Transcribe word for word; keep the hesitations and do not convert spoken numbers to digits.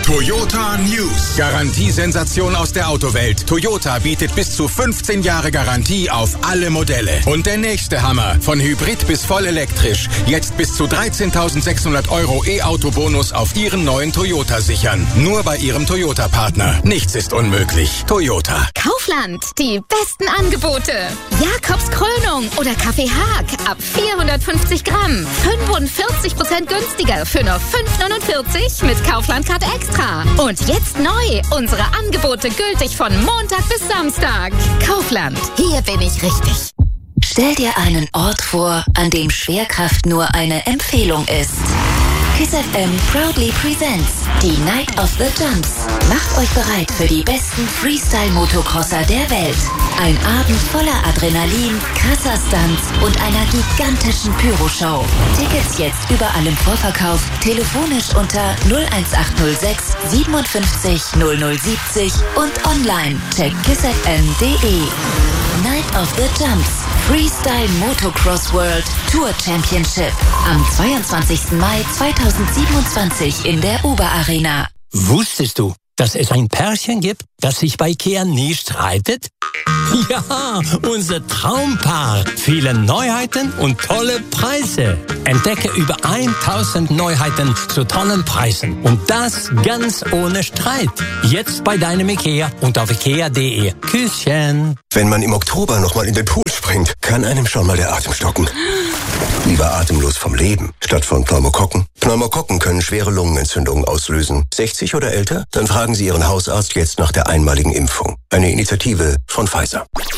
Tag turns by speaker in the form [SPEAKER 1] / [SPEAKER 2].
[SPEAKER 1] Toyota News. Garantiesensation aus der Autowelt. Toyota bietet bis zu fünfzehn Jahre Garantie auf alle Modelle. Und der nächste Hammer. Von Hybrid bis voll elektrisch. Jetzt bis zu dreizehntausendsechshundert Euro E-Auto-Bonus auf Ihren neuen Toyota sichern. Nur bei Ihrem Toyota-Partner. Nichts ist unmöglich. Toyota.
[SPEAKER 2] Kaufland. Die besten Angebote. Jakobs Krönung oder Kaffee Haag. Ab vierhundertfünfzig Gramm. fünfundvierzig Prozent günstiger für nur fünf neunundvierzig mit Kaufland-Karte Extra. Und jetzt neu, unsere Angebote gültig von Montag bis Samstag. Kaufland, hier bin ich richtig.
[SPEAKER 3] Stell dir einen Ort vor, an dem Schwerkraft nur eine Empfehlung ist. KISS F M proudly presents die Night of the Jumps. Macht euch bereit für die besten Freestyle-Motocrosser der Welt. Ein Abend voller Adrenalin, krasser Stunts und einer gigantischen Pyroshow. Tickets jetzt überall im Vorverkauf, telefonisch unter null eins acht null sechs siebenundfünfzig null null siebzig und online. Check kiss f m punkt de. Night of the Jumps. Freestyle Motocross World Tour Championship. Am zweiundzwanzigsten Mai zweitausendsiebenundzwanzig in der Oberarena.
[SPEAKER 4] Wusstest du, dass es ein Pärchen gibt, das sich bei Ikea nie streitet? Ja, unser Traumpaar. Viele Neuheiten und tolle Preise. Entdecke über tausend Neuheiten zu tollen Preisen. Und das ganz ohne Streit. Jetzt bei deinem Ikea und auf ikea punkt de. Küsschen.
[SPEAKER 5] Wenn man im Oktober nochmal in den Pool springt, kann einem schon mal der Atem stocken. Lieber atemlos vom Leben, statt von Pneumokokken. Pneumokokken können schwere Lungenentzündungen auslösen. sechzig oder älter? Dann fragen Sie Ihren Hausarzt jetzt nach der einmaligen Impfung. Eine Initiative von Pfizer.